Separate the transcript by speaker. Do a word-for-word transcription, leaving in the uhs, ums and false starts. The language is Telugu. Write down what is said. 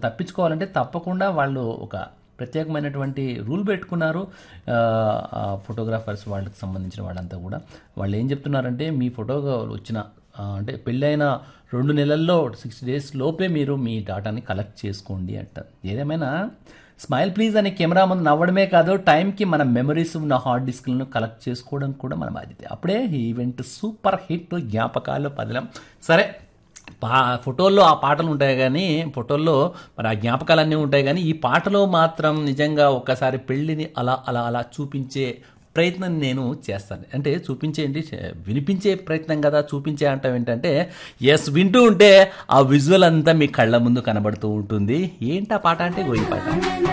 Speaker 1: తప్పించుకోవాలంటే తప్పకుండా వాళ్ళు ఒక ప్రత్యేకమైనటువంటి రూల్ పెట్టుకున్నారు. ఫోటోగ్రాఫర్స్ వాళ్ళకి సంబంధించిన వాళ్ళంతా కూడా వాళ్ళు ఏం చెప్తున్నారంటే మీ ఫోటో వచ్చిన ఆ, అంటే పెళ్ళైన రెండు నెలల్లో సిక్స్టీ డేస్ లోపే మీరు మీ డాటాని కలెక్ట్ చేసుకోండి అంట. ఏదేమైనా స్మైల్ ప్లీజ్ అనే కెమెరా ముందు నవ్వడమే కాదు, టైంకి మన మెమరీస్ ఉన్న హార్డ్ డిస్క్లను కలెక్ట్ చేసుకోవడం కూడా మన బాధ్యత. అప్పుడే ఈ ఈవెంట్ సూపర్ హిట్, జ్ఞాపకాలు పదిలం. సరే, పా ఫోటోల్లో ఆ పాటలు ఉంటాయి కానీ ఫోటోల్లో మరి ఆ జ్ఞాపకాలన్నీ ఉంటాయి కానీ ఈ పాటలో మాత్రం నిజంగా ఒక్కసారి పెళ్ళిని అలా అలా అలా చూపించే ప్రయత్నం నేను చేస్తాను. అంటే చూపించేంటి, వినిపించే ప్రయత్నం కదా, చూపించే అంటాం ఏంటంటే ఎస్, వింటూ ఉంటే ఆ విజువల్ అంతా మీ కళ్ళ ముందు కనబడుతూ ఉంటుంది. ఏంటి ఆ పాట అంటే గోయి పాట.